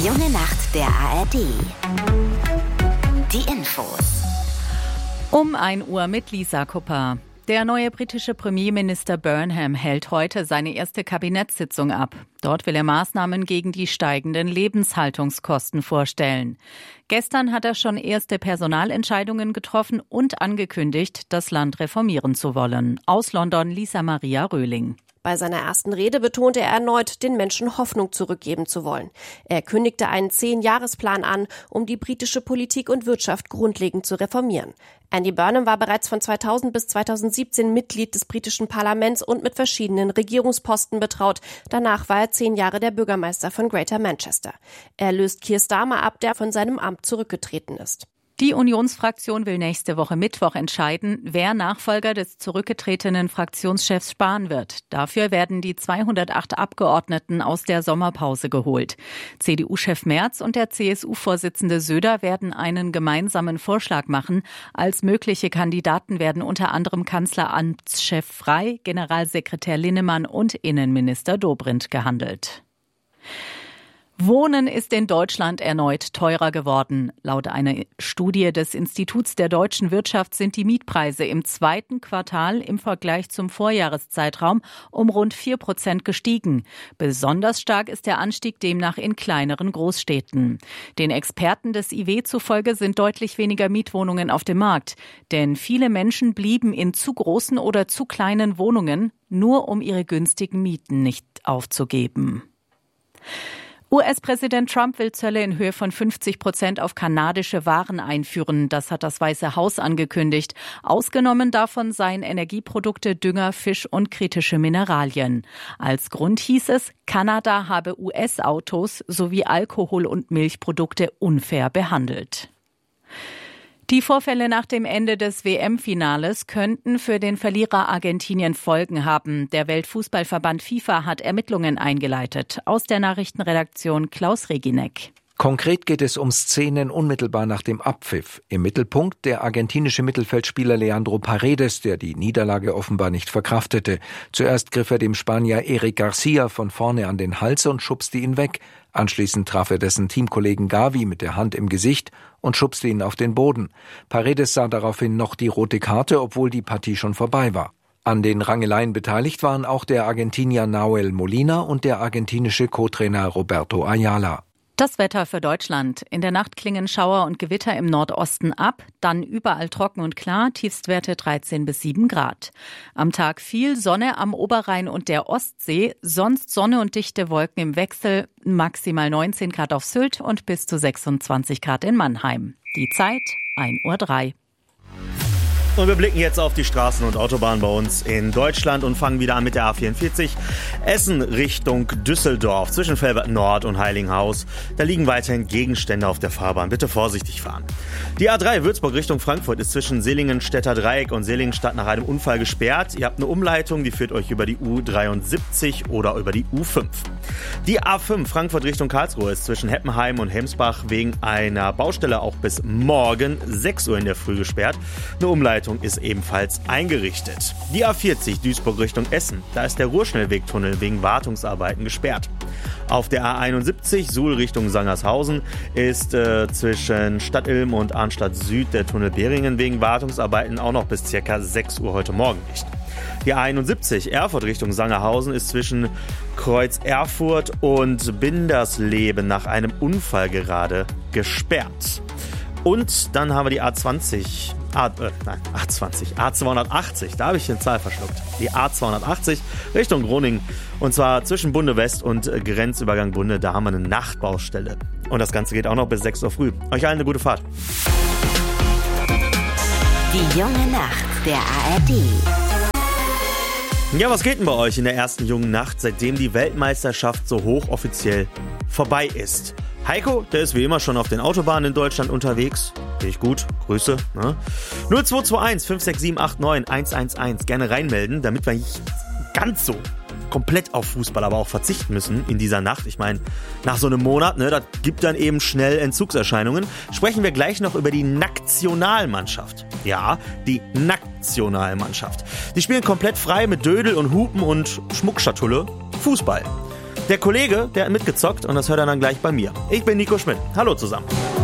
junge Nacht der ARD. Die Infos. Um 1 Uhr mit Lisa Kupper. Der neue britische Premierminister Burnham hält heute seine erste Kabinettssitzung ab. Dort will er Maßnahmen gegen die steigenden Lebenshaltungskosten vorstellen. Gestern hat er schon erste Personalentscheidungen getroffen und angekündigt, das Land reformieren zu wollen. Aus London Lisa Maria Röhling. Bei seiner ersten Rede betonte er erneut, den Menschen Hoffnung zurückgeben zu wollen. Er kündigte einen 10-Jahresplan an, um die britische Politik und Wirtschaft grundlegend zu reformieren. Andy Burnham war bereits von 2000 bis 2017 Mitglied des britischen Parlaments und mit verschiedenen Regierungsposten betraut. Danach war er 10 Jahre der Bürgermeister von Greater Manchester. Er löst Keir Starmer ab, der von seinem Amt zurückgetreten ist. Die Unionsfraktion will nächste Woche Mittwoch entscheiden, wer Nachfolger des zurückgetretenen Fraktionschefs Spahn wird. Dafür werden die 208 Abgeordneten aus der Sommerpause geholt. CDU-Chef Merz und der CSU-Vorsitzende Söder werden einen gemeinsamen Vorschlag machen. Als mögliche Kandidaten werden unter anderem Kanzleramtschef Frey, Generalsekretär Linnemann und Innenminister Dobrindt gehandelt. Wohnen ist in Deutschland erneut teurer geworden. Laut einer Studie des Instituts der deutschen Wirtschaft sind die Mietpreise im zweiten Quartal im Vergleich zum Vorjahreszeitraum um rund 4% gestiegen. Besonders stark ist der Anstieg demnach in kleineren Großstädten. Den Experten des IW zufolge sind deutlich weniger Mietwohnungen auf dem Markt. Denn viele Menschen blieben in zu großen oder zu kleinen Wohnungen, nur um ihre günstigen Mieten nicht aufzugeben. US-Präsident Trump will Zölle in Höhe von 50% auf kanadische Waren einführen. Das hat das Weiße Haus angekündigt. Ausgenommen davon seien Energieprodukte, Dünger, Fisch und kritische Mineralien. Als Grund hieß es, Kanada habe US-Autos sowie Alkohol- und Milchprodukte unfair behandelt. Die Vorfälle nach dem Ende des WM-Finales könnten für den Verlierer Argentinien Folgen haben. Der Weltfußballverband FIFA hat Ermittlungen eingeleitet. Aus der Nachrichtenredaktion Klaus Regineck. Konkret geht es um Szenen unmittelbar nach dem Abpfiff. Im Mittelpunkt der argentinische Mittelfeldspieler Leandro Paredes, der die Niederlage offenbar nicht verkraftete. Zuerst griff er dem Spanier Eric Garcia von vorne an den Hals und schubste ihn weg. Anschließend traf er dessen Teamkollegen Gavi mit der Hand im Gesicht und schubste ihn auf den Boden. Paredes sah daraufhin noch die rote Karte, obwohl die Partie schon vorbei war. An den Rangeleien beteiligt waren auch der Argentinier Nahuel Molina und der argentinische Co-Trainer Roberto Ayala. Das Wetter für Deutschland. In der Nacht klingen Schauer und Gewitter im Nordosten ab, dann überall trocken und klar, Tiefstwerte 13 bis 7 Grad. Am Tag viel Sonne am Oberrhein und der Ostsee, sonst Sonne und dichte Wolken im Wechsel, maximal 19 Grad auf Sylt und bis zu 26 Grad in Mannheim. Die Zeit 1:03 Uhr. Und wir blicken jetzt auf die Straßen und Autobahnen bei uns in Deutschland und fangen wieder an mit der A44. Essen Richtung Düsseldorf zwischen Velbert Nord und Heiligenhaus. Da liegen weiterhin Gegenstände auf der Fahrbahn. Bitte vorsichtig fahren. Die A3 Würzburg Richtung Frankfurt ist zwischen Sillingen-Städter Dreieck und Sillingen-Stadt nach einem Unfall gesperrt. Ihr habt eine Umleitung, die führt euch über die U73 oder über die U5. Die A5 Frankfurt Richtung Karlsruhe ist zwischen Heppenheim und Hemsbach wegen einer Baustelle auch bis morgen 6 Uhr in der Früh gesperrt. Eine Umleitung ist ebenfalls eingerichtet. Die A40 Duisburg Richtung Essen, da ist der Ruhrschnellwegtunnel wegen Wartungsarbeiten gesperrt. Auf der A71 Suhl Richtung Sangershausen ist zwischen Stadtilm und Arnstadt Süd der Tunnel Beringen wegen Wartungsarbeiten auch noch bis ca. 6 Uhr heute Morgen dicht. Die A71 Erfurt Richtung Sangerhausen ist zwischen Kreuz Erfurt und Bindersleben nach einem Unfall gesperrt. Und dann haben wir die A280, da habe ich die Zahl verschluckt. Die A280 Richtung Groningen und zwar zwischen Bunde West und Grenzübergang Bunde, da haben wir eine Nachtbaustelle. Und das Ganze geht auch noch bis 6 Uhr früh. Euch allen eine gute Fahrt. Die junge Nacht der ARD. Ja, was geht denn bei euch in der ersten jungen Nacht, seitdem die Weltmeisterschaft so hochoffiziell vorbei ist? Heiko, der ist wie immer schon auf den Autobahnen in Deutschland unterwegs. Finde ich gut. Grüße. Ne? 0221 567 89 111. Gerne reinmelden, damit wir nicht ganz so komplett auf Fußball aber auch verzichten müssen in dieser Nacht. Ich meine, nach so einem Monat, ne, das gibt dann eben schnell Entzugserscheinungen. Sprechen wir gleich noch über die Nationalmannschaft. Ja, die Nationalmannschaft. Die spielen komplett frei mit Dödel und Hupen und Schmuckschatulle Fußball. Der Kollege, der hat mitgezockt und das hört er dann gleich bei mir. Ich bin Nico Schmidt. Hallo zusammen.